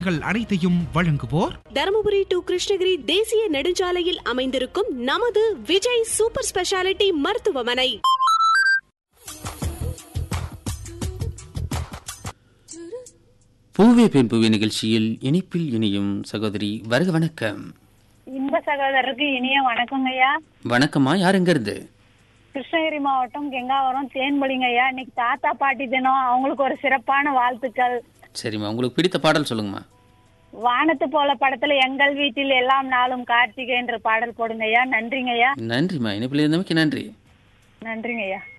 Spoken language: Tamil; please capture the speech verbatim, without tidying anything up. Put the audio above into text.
பொருட்கள் அனைத்தையும் வழங்குவோர் தருமபுரி டு கிருஷ்ணகிரி தேசிய நெடுஞ்சாலையில் அமைந்திருக்கும் நமது விஜய் சூப்பர் ஸ்பெஷாலிட்டி மருத்துவமனை. பூவே பெண் பூவே நிகழ்ச்சியில் இனிப்பில் இனியும் சகோதரி வருக. வணக்கம். இன்ப சகோதரருக்கு இனிய வணக்கங்க ஐயா. வணக்கம்மா, யார் எங்க இருந்து? கிருஷ்ணகிரி மாவட்டம் கெங்காவரம் தேன்பலிங்க ஐயா. இன்னைக்கு தாத்தா பாட்டி தினம், அவங்களுக்கு ஒரு சிறப்பான வாழ்த்துக்கள். சரிம்மா, உங்களுக்கு பிடித்த பாடல் சொல்லுங்கம்மா. வானத்து போல படத்துல எங்கள் வீட்டில் எல்லாம் நாளும் கார்த்திகை என்ற பாடல் போடுங்க ஐயா. நன்றிங்க ஐயா. நன்றிம்மா, இனிப்பில் இருந்தமைக்கு நன்றி. நன்றிங்க ஐயா.